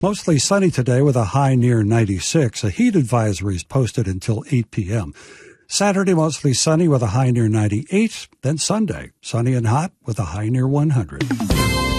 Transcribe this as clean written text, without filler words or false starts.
Mostly sunny today with a high near 96. A heat advisory is posted until 8 p.m. Saturday, mostly sunny with a high near 98. Then Sunday, sunny and hot with a high near 100.